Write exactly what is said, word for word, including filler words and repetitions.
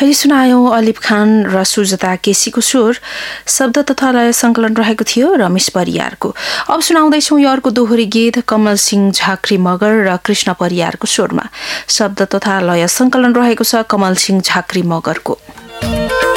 फेरि सुनायौं अलिफ खान र सुजता केसीको स्वर, शब्द तथा लय संकलन रहेको थियो रमेश परियारको। अब सुनाउँदैछौं यो अर्को दोहोरी गीत कमल सिंह झाँक्री मगर र कृष्ण परियारको स्वरमा। शब्द तथा लय संकलन रहेको छ कमल सिंह झाँक्री मगरको।